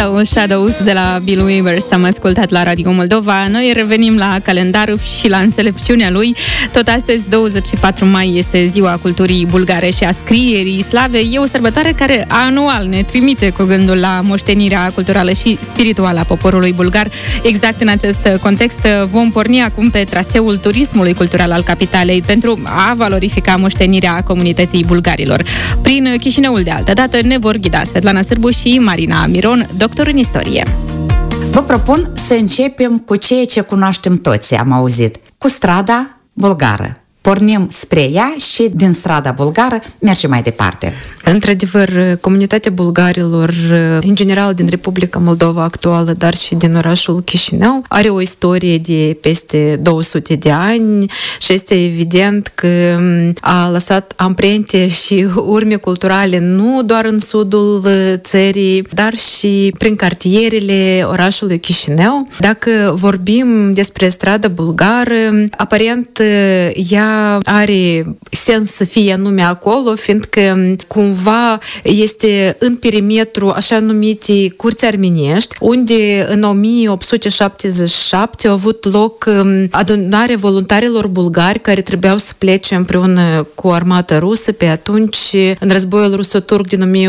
sau Shadows de la Bill Withers am ascultat la Radio Moldova. Noi revenim la calendar și la înțelepciunea lui. Tot astăzi, 24 mai, este Ziua Culturii Bulgare și a Scrierii Slave. E o sărbătoare care anual ne trimite cu gândul la moștenirea culturală și spirituală a poporului bulgar. Exact în acest context vom porni acum pe traseul turismului cultural al capitalei pentru a valorifica moștenirea comunității bulgarilor. Prin Chișinăul de altă dată ne vor ghida Svetlana Sârbu și Marina Miron, doctor în istorie. Vă propun să începem cu ceea ce cunoaștem toți, am auzit, cu strada bulgară. Pornim spre ea și din strada bulgară mergem mai departe. Într-adevăr, comunitatea bulgarilor, în general din Republica Moldova actuală, dar și din orașul Chișinău, are o istorie de peste 200 de ani și este evident că a lăsat amprente și urme culturale nu doar în sudul țării, dar și prin cartierele orașului Chișinău. Dacă vorbim despre strada bulgară, aparent ea are sens să fie anume acolo, fiindcă cumva este în perimetru așa numite curți armenești, unde în 1877 a avut loc adunarea voluntarilor bulgari care trebuiau să plece împreună cu armata rusă pe atunci în războiul ruso-turc din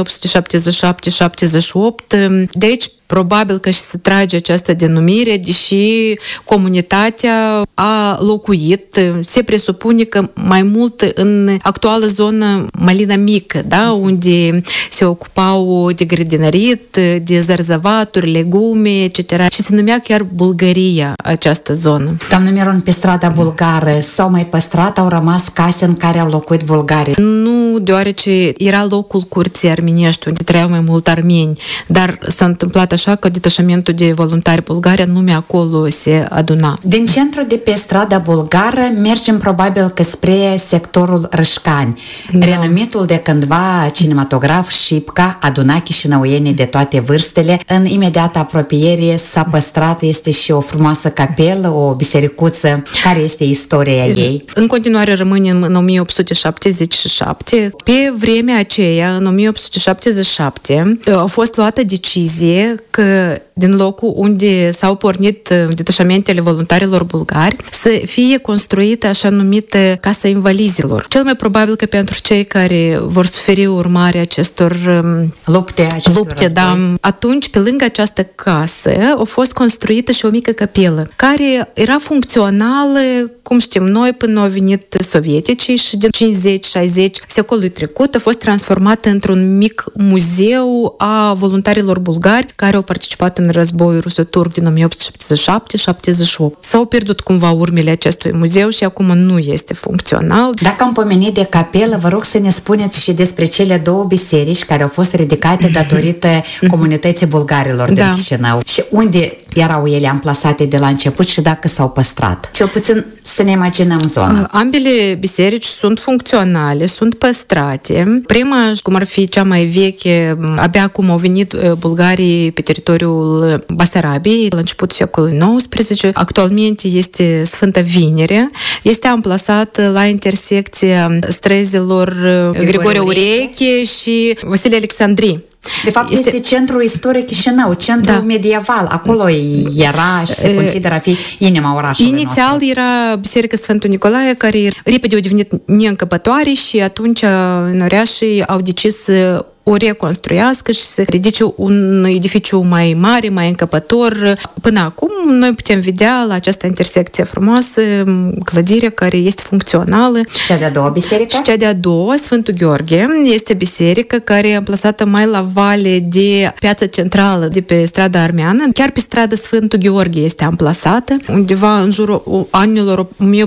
1877-78. De aici probabil că și se trage această denumire, deși comunitatea a locuit, se presupune că mai mult în actuală zonă Malina Mică, da, unde se ocupau de grădinărit, de zarzavaturi, legume, etc. Și se numea chiar Bulgaria această zonă. Doamnă Miron, pe strada bulgară s-au mai păstrat, au rămas case în care au locuit bulgarii? Nu, deoarece era locul curții armenești, unde trăiau mai mult armeni, dar s-a întâmplat așa că detașamentul de voluntari bulgari anume acolo se aduna. Din centru de pe strada bulgară mergem probabil că spre sectorul Râșcani. Da. Renumitul de cândva cinematograf Șipca aduna chișinăuienii de toate vârstele. În imediată apropiere s-a păstrat, este și o frumoasă capelă, o bisericuță. Care este istoria ei? În continuare rămâne în 1877. Pe vremea aceea, în 1877, a fost luată decizie că din locul unde s-au pornit detașamentele voluntarilor bulgari să fie construită așa numită Casa Invalizilor. Cel mai probabil că pentru cei care vor suferi urmarea acestor lupte, da. Atunci, pe lângă această casă, a fost construită și o mică capelă, care era funcțională, cum știm noi, până au venit sovieticii și din 50-60 secolului trecut a fost transformată într-un mic muzeu a voluntarilor bulgari care au participat în războiul ruso-turc din 1877-78. S-au pierdut cumva urmele acestui muzeu și acum nu este funcțional. Dacă am pomenit de capelă, vă rog să ne spuneți și despre cele două biserici care au fost ridicate datorită comunității bulgarilor din Chișinău. Și unde erau ele amplasate de la început și dacă s-au păstrat? Cel puțin să ne imaginăm zona. Ambele biserici sunt funcționale, sunt păstrate. Prima, cum ar fi cea mai veche, abia acum au venit bulgarii pe teritoriul Basarabiei, la începutul secolului XIX. Actualmente este Sfânta Vinere. Este amplasat la intersecția străzilor Grigore Ureche și Vasile Alexandrii. De fapt, este centrul istoric Chișinău, centrul medieval. Acolo era și se consideră a fi inima orașului inițial nostru. Era Biserica Sfântul Nicolae, care repede a devenit neîncăpătoare și atunci în orașii au decis să o reconstruiască și să ridice un edificiu mai mare, mai încăpător. Până acum, noi putem vedea la această intersecție frumoasă clădirea care este funcțională. Cea de-a doua biserică? Și cea de-a doua, Sfântul Gheorghe, este biserică care e amplasată mai la vale de piața centrală de pe strada armeană. Chiar pe strada Sfântul Gheorghe este amplasată. Undeva în jurul anilor 1815-1816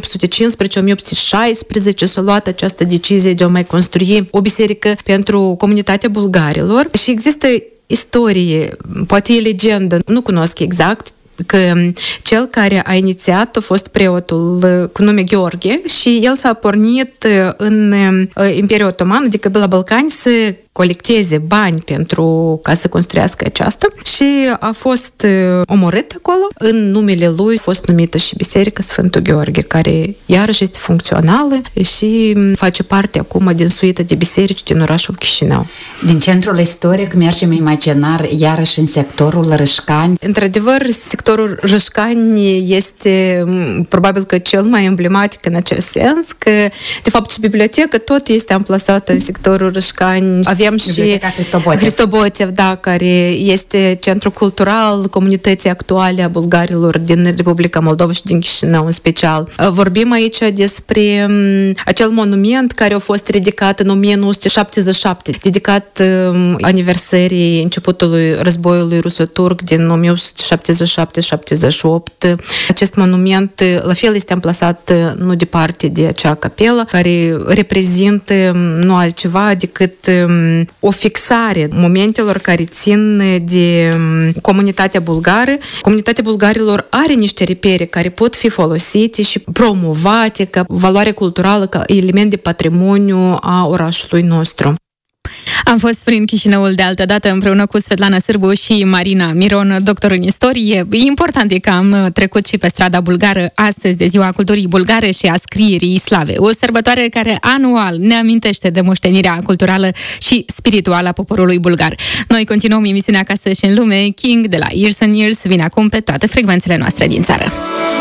s-a luat această decizie de a mai construi o biserică pentru comunitatea bulgarilor și există istorie, poate e legendă, nu cunosc exact că cel care a inițiat a fost preotul cu nume Gheorghe și el s-a pornit în Imperiul Otoman, adică la Balcani, să colecteze bani pentru ca să construiască aceasta și a fost omorât acolo. În numele lui a fost numită și Biserica Sfântul Gheorghe, care iarăși este funcțională și face parte acum din suită de biserici din orașul Chișinău. Din centrul istoric mergem imaginar iarăși în sectorul Râșcani. Într-adevăr, sectorul Râșcani este probabil că cel mai emblematic în acest sens, că de fapt și biblioteca tot este amplasată în sectorul Râșcani. Avem și Hristobotev, da, care este centru cultural comunității actuale a bulgarilor din Republica Moldova și din Chișinău în special. Vorbim aici despre acel monument care a fost ridicat în 1977, dedicat aniversării începutului războiului ruso-turc din 1977-78. Acest monument, la fel, este amplasat nu departe de acea capelă, care reprezintă nu altceva decât o fixare momentelor care țin de comunitatea bulgară. Comunitatea bulgarilor are niște repere care pot fi folosite și promovate ca valoare culturală, ca element de patrimoniu a orașului nostru. Am fost prin Chișinăul de altă dată împreună cu Svetlana Sârbu și Marina Miron, doctor în istorie. Important e că am trecut și pe strada bulgară astăzi de Ziua Culturii Bulgare și a Scrierii Slave, o sărbătoare care anual ne amintește de moștenirea culturală și spirituală a poporului bulgar. Noi continuăm emisiunea Acasă și în lume. King de la Years and Years vine acum pe toate frecvențele noastre din țară.